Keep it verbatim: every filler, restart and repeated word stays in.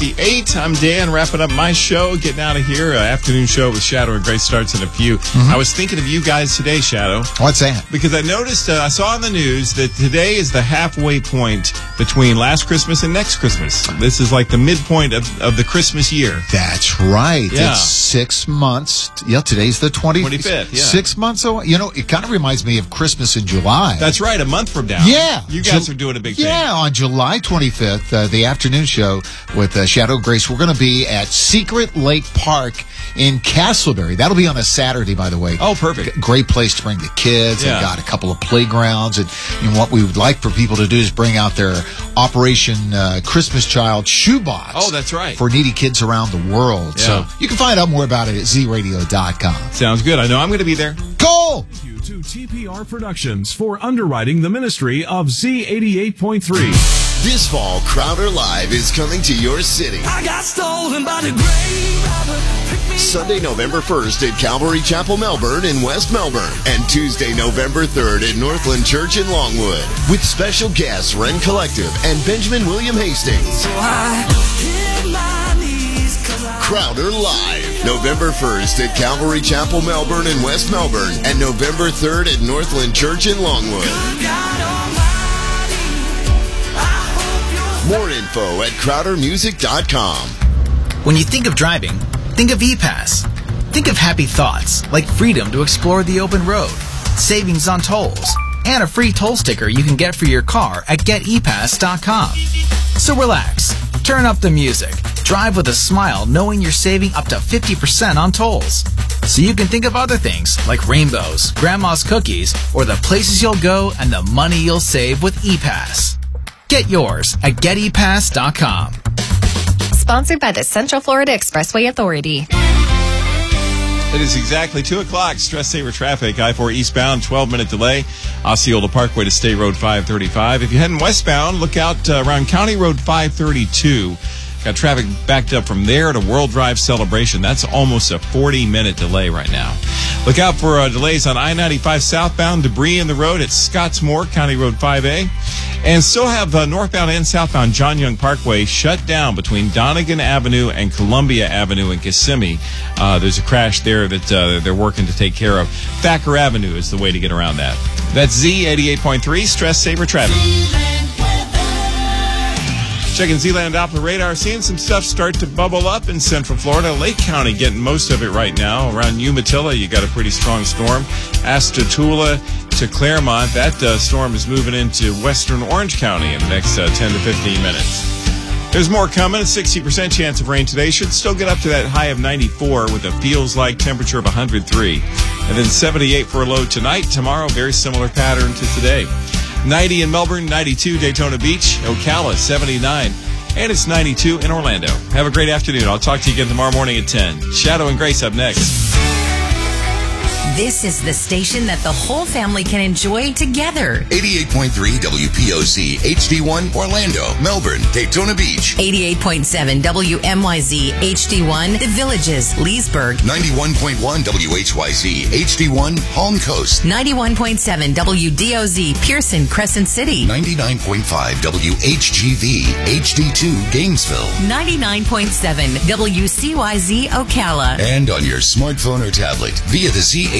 fifty-eight. I'm Dan, wrapping up my show, getting out of here. Uh, afternoon show with Shadow and Grace starts in a few. Mm-hmm. I was thinking of you guys today, Shadow. What's that? Because I noticed, uh, I saw on the news that today is the halfway point between last Christmas and next Christmas. This is like the midpoint of, of the Christmas year. That's right. Yeah. It's six months. Yeah, today's the twentieth. twenty-fifth, yeah. Six months away. You know, it kind of reminds me of Christmas in July. That's right, a month from now. Yeah. You guys Ju- are doing a big yeah, thing. Yeah, on July twenty-fifth, uh, the afternoon show with uh, Shadow Grace, we're going to be at Secret Lake Park in Castleberry. That'll be on a Saturday, by the way. Oh, perfect. G- great place to bring the kids. Yeah. They've got a couple of playgrounds. And, and what we would like for people to do is bring out their Operation uh, Christmas Child shoebox. Oh, that's right. For needy kids around the world. Yeah. So you can find out more about it at z radio dot com. Sounds good. I know I'm going to be there. Go! Thank you to T P R Productions for underwriting the ministry of Z eighty-eight point three. This fall, Crowder Live is coming to your city. I got stolen by the grave robber. Pick me Sunday, November first at Calvary Chapel, Melbourne in West Melbourne. And Tuesday, November third at Northland Church in Longwood. With special guests Ren Collective and Benjamin William Hastings. so I hit my knees 'cause I Crowder Live. November first at Calvary Chapel, Melbourne in West Melbourne. And November third at Northland Church in Longwood. God Almighty. I hope you're More info at crowder music dot com. When you think of driving, think of E-Pass. Think of happy thoughts, like freedom to explore the open road, savings on tolls, and a free toll sticker you can get for your car at get e pass dot com. So relax, turn up the music, drive with a smile knowing you're saving up to fifty percent on tolls. So you can think of other things like rainbows, grandma's cookies, or the places you'll go and the money you'll save with E-Pass. Get yours at get e pass dot com. Sponsored by the Central Florida Expressway Authority. It is exactly two o'clock. Stress saver traffic. I four eastbound, twelve minute delay. Osceola Parkway to State Road five thirty-five. If you're heading westbound, look out uh, around County Road five thirty-two. Got traffic backed up from there to World Drive Celebration. That's almost a forty minute delay right now. Look out for uh, delays on I ninety-five southbound. Debris in the road at Scottsmore, County Road five A. And still have uh, northbound and southbound John Young Parkway shut down between Donegan Avenue and Columbia Avenue in Kissimmee. Uh, there's a crash there that uh, they're working to take care of. Thacker Avenue is the way to get around that. That's Z eighty-eight point three, Stress Saver Traffic. Checking Z-Land Doppler radar, seeing some stuff start to bubble up in Central Florida. Lake County getting most of it right now. Around Umatilla, you got a pretty strong storm. Astatula to Claremont, that uh, storm is moving into western Orange County in the next uh, ten to fifteen minutes. There's more coming. A sixty percent chance of rain today. Should still get up to that high of ninety-four with a feels-like temperature of one hundred three. And then seventy-eight for a low tonight. Tomorrow, very similar pattern to today. ninety in Melbourne, ninety-two Daytona Beach, Ocala, seventy-nine, and it's ninety-two in Orlando. Have a great afternoon. I'll talk to you again tomorrow morning at ten. Shadow and Grace up next. This is the station that the whole family can enjoy together. eighty-eight point three W P O Z, H D one, Orlando, Melbourne, Daytona Beach. eighty-eight point seven W M Y Z, H D one, The Villages, Leesburg. ninety-one point one W H Y Z, H D one, Palm Coast. ninety-one point seven W D O Z, Pearson, Crescent City. ninety-nine point five W H G V, H D two, Gainesville. ninety-nine point seven W C Y Z, Ocala. And on your smartphone or tablet via the Z